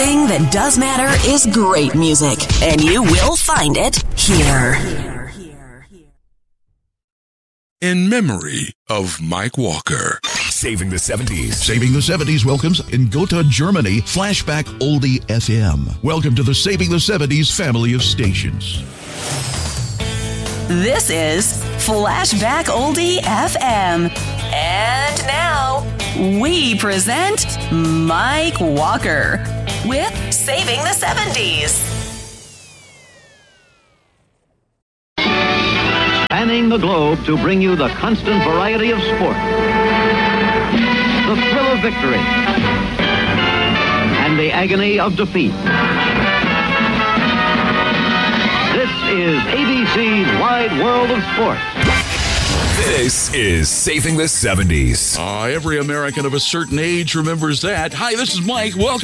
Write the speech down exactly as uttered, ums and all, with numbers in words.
thing that does matter is great music, and you will find it here. In memory of Mike Walker. Saving the seventies. Saving the seventies welcomes in Gotha, Germany, Flashback Oldie F M. Welcome to the Saving the seventies family of stations. This is Flashback Oldie F M. And now, we present Mike Walker with Saving the seventies. Spanning the globe to bring you the constant variety of sport, the thrill of victory, and the agony of defeat. This is A B C's Wide World of Sports. This is Saving the seventies. Uh, every American of a certain age remembers that. Hi, this is Mike. Welcome.